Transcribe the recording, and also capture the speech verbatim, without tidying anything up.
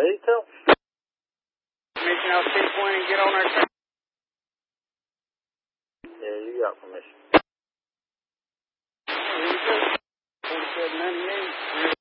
Ready to? Permission, I'll take point and get on our track. Yeah, you got permission. forty-seven ninety-eight.